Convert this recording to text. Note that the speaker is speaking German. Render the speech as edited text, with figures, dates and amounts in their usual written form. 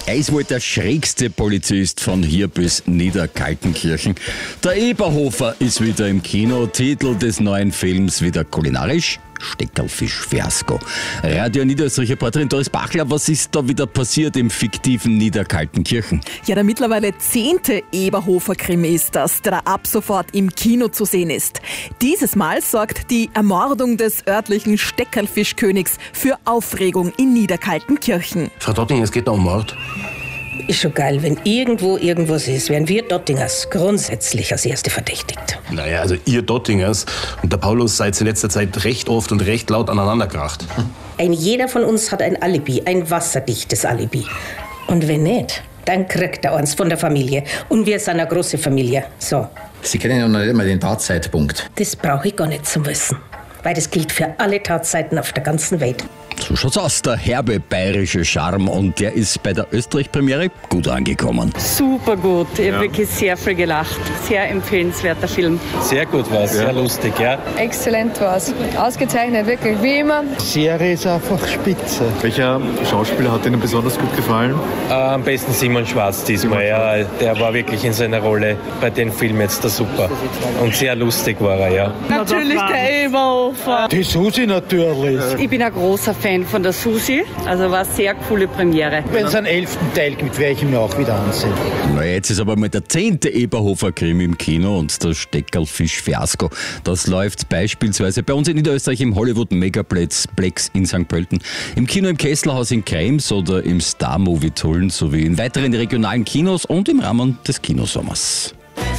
Er ist wohl der schrägste Polizist von hier bis Niederkaltenkirchen. Der Eberhofer ist wieder im Kino. Titel des neuen Films wieder kulinarisch: Steckerlfisch-Fiasko. Radio Niederösterreich Reporterin Doris Bachler, was ist da wieder passiert im fiktiven Niederkaltenkirchen? Ja, der mittlerweile 10. Eberhofer-Krimi ist das, der ab sofort im Kino zu sehen ist. Dieses Mal sorgt die Ermordung des örtlichen Steckerlfischkönigs für Aufregung in Niederkaltenkirchen. Frau Dottinger, es geht da um Mord. Ist schon geil, wenn irgendwo irgendwas ist, werden wir Dottingers grundsätzlich als Erste verdächtigt. Naja, also ihr Dottingers und der Paulus seid in letzter Zeit recht oft und recht laut aneinandergekracht. Jeder von uns hat ein Alibi, ein wasserdichtes Alibi. Und wenn nicht, dann kriegt er eins von der Familie. Und wir sind eine große Familie. So. Sie kennen ja noch nicht mal den Tatzeitpunkt. Das brauche ich gar nicht zu wissen, weil das gilt für alle Tatzeiten auf der ganzen Welt. So schaut's aus, der herbe bayerische Charme, und der ist bei der Österreich-Premiere gut angekommen. Super gut, ich habe wirklich sehr viel gelacht. Sehr empfehlenswerter Film. Sehr gut war es, sehr lustig, ja. Exzellent war es, ausgezeichnet, wirklich, wie immer. Die Serie ist einfach spitze. Welcher Schauspieler hat Ihnen besonders gut gefallen? Am besten Simon Schwarz diesmal, ja. Der war wirklich in seiner Rolle bei dem Film jetzt der super. Und sehr lustig war er, ja. Natürlich der Eberhofer. Die Susi natürlich. Ich bin ein großer Fan von der Susi, also war eine sehr coole Premiere. Wenn es einen 11. Teil gibt, werde ich ihn mir auch wieder ansehen. Na, jetzt ist aber mal der 10. Eberhofer-Krimi im Kino und der Steckerlfisch-Fiasko. Das läuft beispielsweise bei uns in Niederösterreich im Hollywood Megaplex in St. Pölten, im Kino im Kesselhaus in Krems oder im Star Movie Tulln sowie in weiteren regionalen Kinos und im Rahmen des Kinosommers.